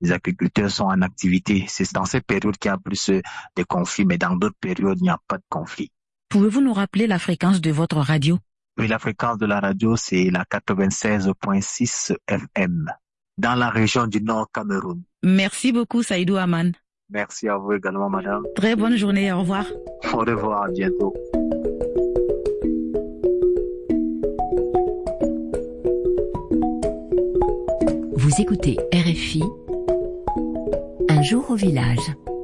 les agriculteurs sont en activité. C'est dans ces périodes qu'il y a plus de conflits, mais dans d'autres périodes, il n'y a pas de conflit. Pouvez-vous nous rappeler la fréquence de votre radio? Oui, la fréquence de la radio, c'est la 96.6 FM, dans la région du Nord Cameroun. Merci beaucoup, Saïdou Aman. Merci à vous également, madame. Très bonne journée, au revoir. Au revoir, à bientôt. Vous écoutez RFI, un jour au village.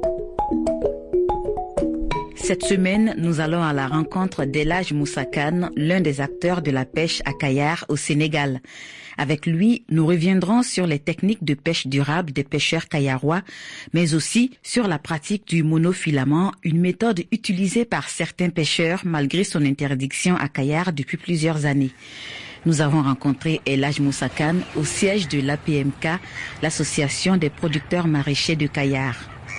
Cette semaine, nous allons à la rencontre d'Elhadj Moussa Kane, l'un des acteurs de la pêche à Kayar au Sénégal. Avec lui, nous reviendrons sur les techniques de pêche durable des pêcheurs kayarois, mais aussi sur la pratique du monofilament, une méthode utilisée par certains pêcheurs malgré son interdiction à Kayar depuis plusieurs années. Nous avons rencontré Elhadj Moussa Kane au siège de l'APMK, l'association des producteurs maraîchers de Kayar.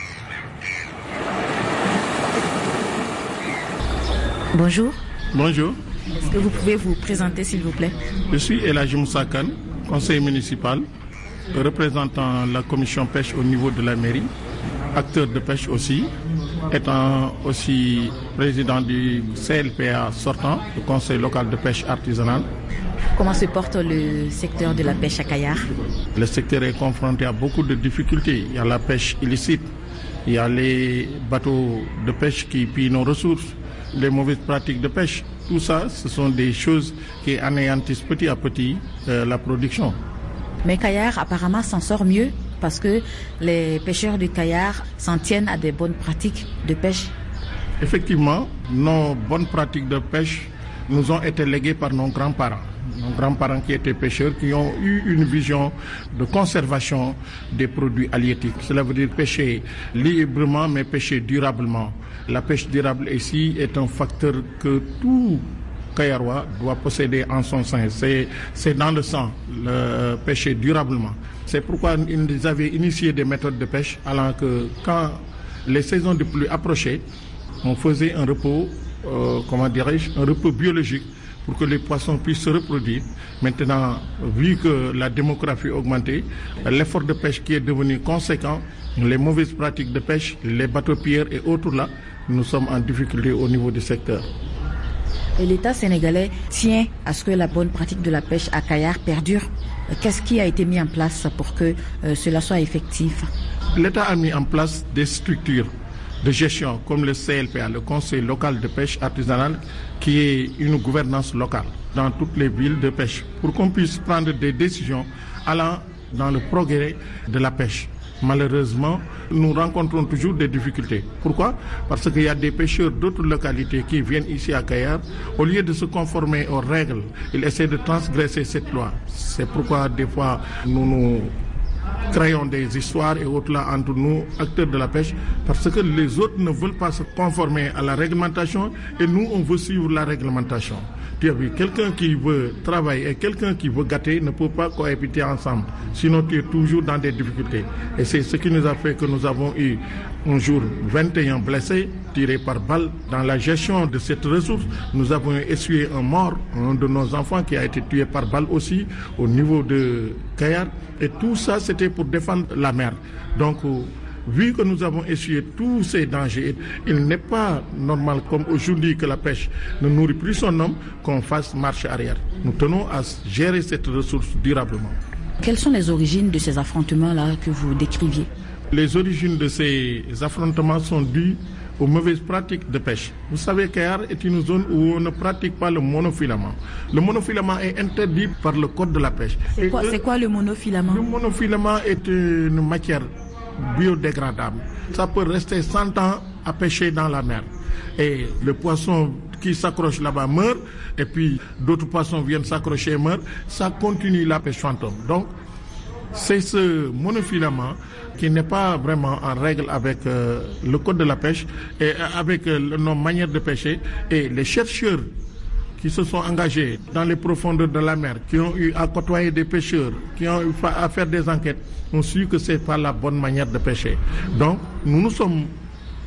Bonjour. Bonjour. Est-ce que vous pouvez vous présenter, s'il vous plaît? Je suis Elhadj Moussa Kane, conseiller municipal, représentant la commission pêche au niveau de la mairie, acteur de pêche aussi, étant aussi président du CLPA sortant, le conseil local de pêche artisanale. Comment se porte le secteur de la pêche à Kayar? Le secteur est confronté à beaucoup de difficultés. Il y a la pêche illicite, il y a les bateaux de pêche qui pillent nos ressources, les mauvaises pratiques de pêche. Tout ça, ce sont des choses qui anéantissent petit à petit la production. Mais Kayar apparemment s'en sort mieux parce que les pêcheurs de Kayar s'en tiennent à des bonnes pratiques de pêche. Effectivement, nos bonnes pratiques de pêche nous ont été léguées par nos grands-parents. Nos grands-parents qui étaient pêcheurs, qui ont eu une vision de conservation des produits halieutiques. Cela veut dire pêcher librement, mais pêcher durablement. La pêche durable ici est un facteur que tout Kayarois doit posséder en son sein. C'est dans le sang, le pêcher durablement. C'est pourquoi ils avaient initié des méthodes de pêche, allant que quand les saisons de pluie approchaient, on faisait un repos, un repos biologique pour que les poissons puissent se reproduire. Maintenant, vu que la démographie a augmenté, l'effort de pêche qui est devenu conséquent, les mauvaises pratiques de pêche, les bateaux-pierres et autres là, nous sommes en difficulté au niveau du secteur. Et l'État sénégalais tient à ce que la bonne pratique de la pêche à Kayar perdure. Qu'est-ce qui a été mis en place pour que cela soit effectif? L'État a mis en place des structures de gestion comme le CLPA, le Conseil local de pêche artisanale, qui est une gouvernance locale dans toutes les villes de pêche, pour qu'on puisse prendre des décisions allant dans le progrès de la pêche. Malheureusement, nous rencontrons toujours des difficultés. Pourquoi? Parce qu'il y a des pêcheurs d'autres localités qui viennent ici à Kayar. Au lieu de se conformer aux règles, ils essaient de transgresser cette loi. C'est pourquoi des fois nous créons des histoires et autres là entre nous, acteurs de la pêche, parce que les autres ne veulent pas se conformer à la réglementation et nous, on veut suivre la réglementation. Tu as vu, quelqu'un qui veut travailler et quelqu'un qui veut gâter ne peut pas cohabiter ensemble. Sinon, tu es toujours dans des difficultés. Et c'est ce qui nous a fait que nous avons eu un jour 21 blessés tirés par balle. Dans la gestion de cette ressource, nous avons essuyé un mort, un de nos enfants qui a été tué par balle aussi au niveau de Kayar. Et tout ça, c'était pour défendre la mer. Donc, vu que nous avons essuyé tous ces dangers, il n'est pas normal comme aujourd'hui que la pêche ne nourrit plus son homme, qu'on fasse marche arrière. Nous tenons à gérer cette ressource durablement. Quelles sont les origines de ces affrontements-là que vous décriviez? Les origines de ces affrontements sont dues aux mauvaises pratiques de pêche. Vous savez, Kayar est une zone où on ne pratique pas le monofilament. Le monofilament est interdit par le code de la pêche. C'est quoi le monofilament? Le monofilament est une matière biodégradable. Ça peut rester 100 ans à pêcher dans la mer. Et le poisson qui s'accroche là-bas meurt, et puis d'autres poissons viennent s'accrocher et meurent. Ça continue la pêche fantôme. Donc, c'est ce monofilament qui n'est pas vraiment en règle avec le code de la pêche et avec nos manières de pêcher. Et les chercheurs qui se sont engagés dans les profondeurs de la mer, qui ont eu à côtoyer des pêcheurs, qui ont eu à faire des enquêtes, ont su que ce n'est pas la bonne manière de pêcher. Donc, nous nous sommes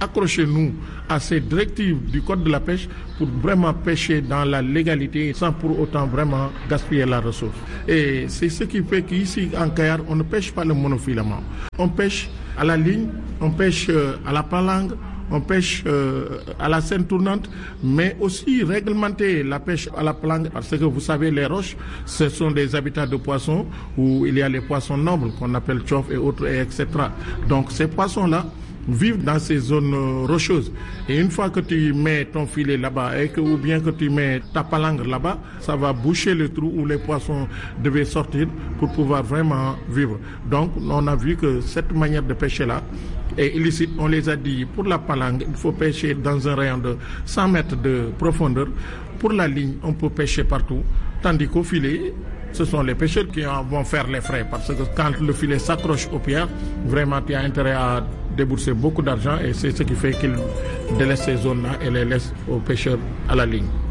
accrochez-nous à ces directives du code de la pêche pour vraiment pêcher dans la légalité sans pour autant vraiment gaspiller la ressource. Et c'est ce qui fait qu'ici en Kayar, on ne pêche pas le monofilament. On pêche à la ligne, on pêche à la palangue, on pêche à la scène tournante, mais aussi réglementer la pêche à la palangue, parce que vous savez, les roches, ce sont des habitats de poissons où il y a les poissons nobles qu'on appelle tchof et autres, etc. Donc ces poissons-là vivent dans ces zones rocheuses. Et une fois que tu mets ton filet là-bas ou bien que tu mets ta palangre là-bas, ça va boucher le trou où les poissons devaient sortir pour pouvoir vraiment vivre. Donc on a vu que cette manière de pêcher-là est illicite. On les a dit, pour la palangre, il faut pêcher dans un rayon de 100 mètres de profondeur. Pour la ligne, on peut pêcher partout. Tandis qu'au filet, ce sont les pêcheurs qui vont faire les frais. Parce que quand le filet s'accroche aux pierres, vraiment, tu as intérêt à débourser beaucoup d'argent et c'est ce qui fait qu'ils délaissent ces zones-là et les laissent aux pêcheurs à la ligne.